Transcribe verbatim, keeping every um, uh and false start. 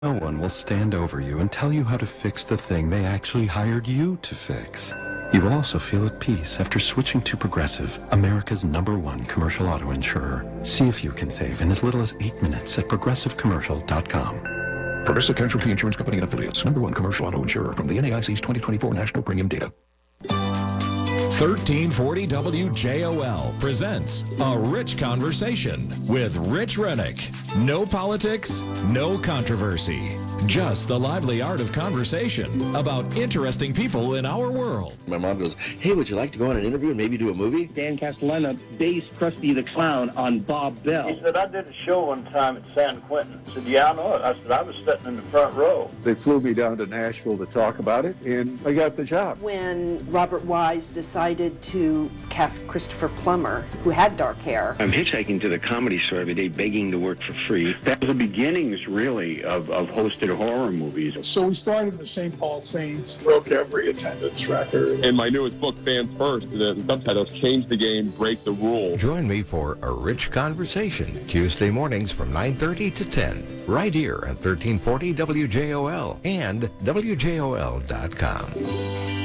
No one will stand over you and tell you how to fix the thing they actually hired you to fix. You will also feel at peace after switching to Progressive, America's number one commercial auto insurer. See if you can save in as little as eight minutes at progressive commercial dot com. Progressive Casualty Insurance Company and Affiliates, number one commercial auto insurer from the N A I C's twenty twenty-four National Premium Data. thirteen forty W J O L presents A Rich Conversation with Rich Rennick. No politics, no controversy. Just the lively art of conversation about interesting people in our world. My mom goes, hey, would you like to go on an interview and maybe do a movie? Dan Castellano based Krusty the Clown on Bob Bell. He said, I did a show one time at San Quentin. I said, yeah, I know it. I said, I was sitting in the front row. They flew me down to Nashville to talk about it, and I got the job. When Robert Wise decided to cast Christopher Plummer, who had dark hair. I'm hitchhiking to the Comedy Store every day begging to work for free. That was the beginnings, really, of, of hosted horror movies. So we started the Saint Paul Saints, broke every attendance record. In my newest book, Fans First, the subtitles, Change the Game, Break the Rules. Join me for A Rich Conversation, Tuesday mornings from nine thirty to ten, right here at thirteen forty W J O L and W J O L dot com.